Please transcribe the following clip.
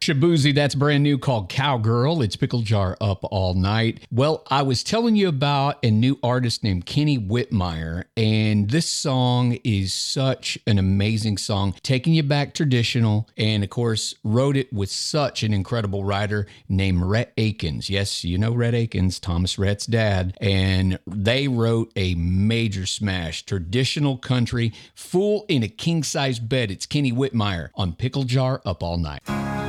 Shabuzi, that's brand new, called Cowgirl. It's Pickle Jar Up All Night. Well, I was telling you about a new artist named Kenny Whitmire, and this song is such an amazing song, taking you back traditional, and of course, wrote it with such an incredible writer named Rhett Akins. Yes, you know Rhett Akins, Thomas Rhett's dad, and they wrote a major smash, traditional country, full in a king-size bed. It's Kenny Whitmire on Pickle Jar Up All Night.